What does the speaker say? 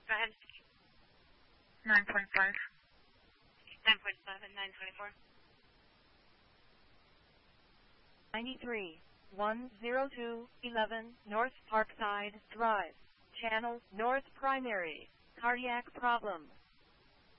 Go ahead. 9.5. 10.7, 924. 93, 102, 11, North Parkside Drive. Channel, North Primary. Cardiac problem.